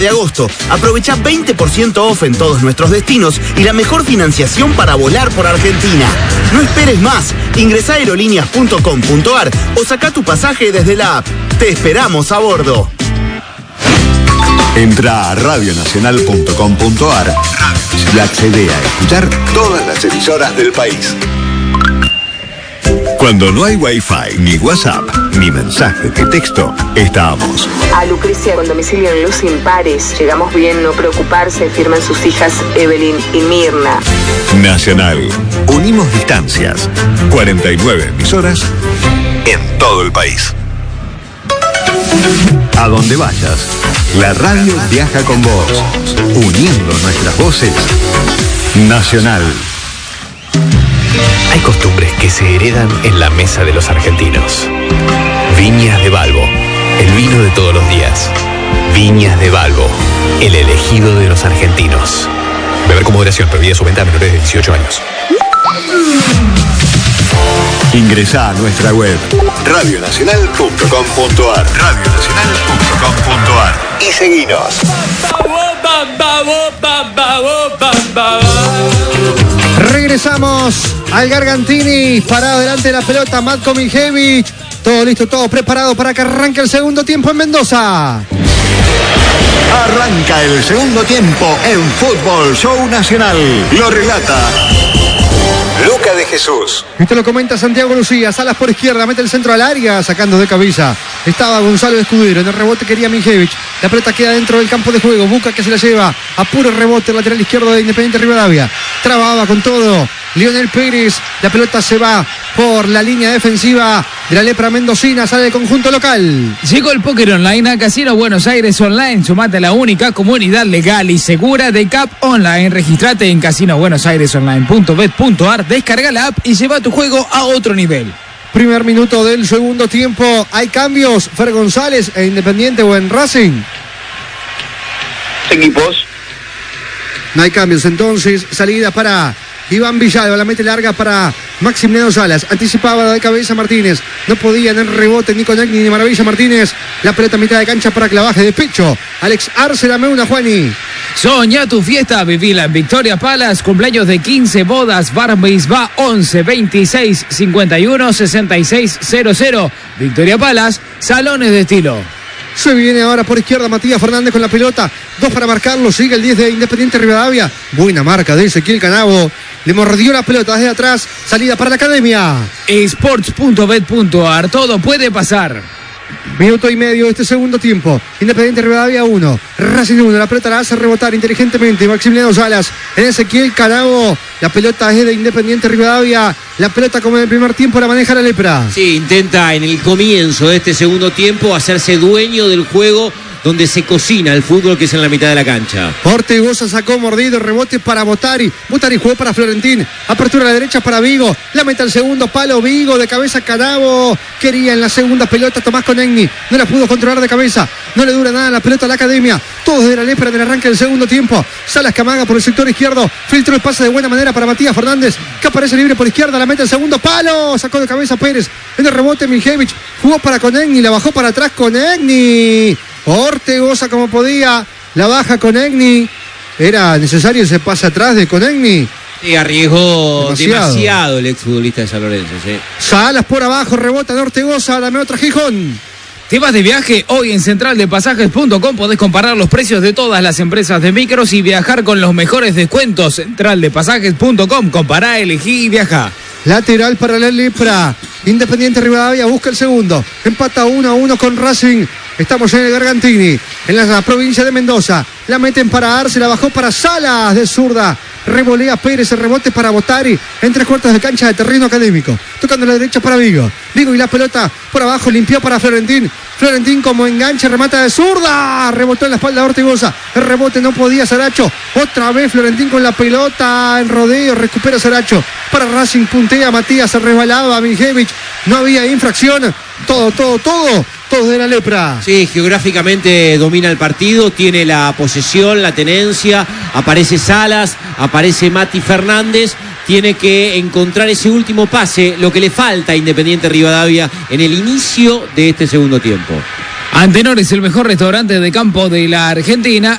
de agosto. Aprovecha 20% off en todos nuestros destinos y la mejor financiación para volar por Argentina. No esperes más. Ingresá a aerolíneas.com.ar o saca tu pasaje desde la app. Te esperamos a bordo. Entra a radionacional.com.ar y accede a escuchar todas las emisoras del país. Cuando no hay Wi-Fi, ni WhatsApp, ni mensaje de texto, estamos. A Lucrecia con domicilio en Luz Impares. Llegamos bien, no preocuparse, firman sus hijas Evelyn y Mirna. Nacional. Unimos distancias. 49 emisoras en todo el país. A donde vayas, la radio viaja con vos, uniendo nuestras voces. Nacional. Hay costumbres que se heredan en la mesa de los argentinos. Viñas de Balbo, el vino de todos los días. Viñas de Balbo, el elegido de los argentinos. Beber con moderación, prohibida su venta a menores de 18 años. Ingresá a nuestra web radionacional.com.ar y seguinos. Regresamos al Gargantini, parado delante de la pelota Matko Mijevic. Todo listo, todo preparado para que arranque el segundo tiempo en Mendoza. Arranca el segundo tiempo en Fútbol Show Nacional. Lo relata Luca de Jesús. Esto lo comenta Santiago Lucía. Salas por izquierda, mete el centro al área, sacando de cabeza. Estaba Gonzalo Escudero, en el rebote quería Mijevic. La pelota queda dentro del campo de juego. Busca que se la lleva a puro rebote, el lateral izquierdo de Independiente Rivadavia. Trababa con todo Lionel Pérez. La pelota se va por la línea defensiva de la lepra mendocina. Sale del conjunto local. Llegó el póker online a Casino Buenos Aires Online. Sumate a la única comunidad legal y segura de CAP Online. Registrate en casinobuenosairesonline.bet.ar. Descarga la app y lleva tu juego a otro nivel. Primer minuto del segundo tiempo. ¿Hay cambios, Fer González, en Independiente o en Racing? Equipos. No hay cambios, entonces salida para Iván Villalba, la mete larga para Maximiliano Salas. Anticipaba de cabeza Martínez. No podía en el rebote ni con Egni ni Maravilla Martínez. La pelota a mitad de cancha para que la baje de pecho. Alex Arce, dame una, Juani. Soñá tu fiesta, vivila en Victoria Palace. Cumpleaños de 15, bodas, bar mitzvah 11 26 51 66 00. Victoria Palace, salones de estilo. Se viene ahora por izquierda Matías Fernández con la pelota. 2 para marcarlo. Sigue el 10 de Independiente Rivadavia. Buena marca de Ezequiel Canavo. Le mordió la pelota desde atrás. Salida para la academia. Sports.bet.ar. Todo puede pasar. Minuto y medio de este segundo tiempo. Independiente Rivadavia 1. Racing 1. La pelota la hace rebotar inteligentemente Maximiliano Salas. En Ezequiel Canavo. La pelota es de Independiente Rivadavia. La pelota, como en el primer tiempo, la maneja la lepra. Sí, intenta en el comienzo de este segundo tiempo hacerse dueño del juego donde se cocina el fútbol, que es en la mitad de la cancha. Ortegoza sacó mordido, rebote para Botari. Botari jugó para Florentín. Apertura a la derecha para Vigo. La mete al segundo palo. Vigo de cabeza, Canavo. Quería en la segunda pelota Tomás Conegni. No la pudo controlar de cabeza. No le dura nada la pelota a la academia. Todos de la lepra en el arranque del segundo tiempo. Salas Camaga por el sector izquierdo. Filtró el pase de buena manera para Matías Fernández, que aparece libre por izquierda. La mete al segundo palo. Sacó de cabeza Pérez. En el rebote Mijevic. Jugó para Conegni. La bajó para atrás Conegni. Ortegoza como podía, la baja Conegni. Era necesario ese pase atrás de Conegni. Sí, arriesgó demasiado el exfutbolista de San Lorenzo. Sí. Salas por abajo, rebota de Ortegoza, dame otra, Gijón. ¿Te vas de viaje? Hoy en centraldepasajes.com podés comparar los precios de todas las empresas de micros y viajar con los mejores descuentos. Centraldepasajes.com, compará, elegí y viajá. Lateral para la lepra. Independiente Rivadavia busca el segundo. Empata 1-1 con Racing. Estamos en el Gargantini, en la provincia de Mendoza. La meten para Arce, la bajó para Salas de zurda. Revolea Pérez, el rebote para Botari. En 3/4 de cancha de terreno académico. Tocando la derecha para Vigo. Vigo y la pelota por abajo, limpió para Florentín. Florentín como enganche, remata de zurda. Rebotó en la espalda de Ortegoza. El rebote no podía Saracho. Otra vez Florentín con la pelota en rodeo. Recupera Saracho. Para Racing puntea Matías, se resbalaba Mijevic. No había infracción. Todo de la lepra. Sí, geográficamente domina el partido, tiene la posesión, la tenencia, aparece Salas, aparece Mati Fernández, tiene que encontrar ese último pase, lo que le falta a Independiente Rivadavia en el inicio de este segundo tiempo. Antenor es el mejor restaurante de campo de la Argentina.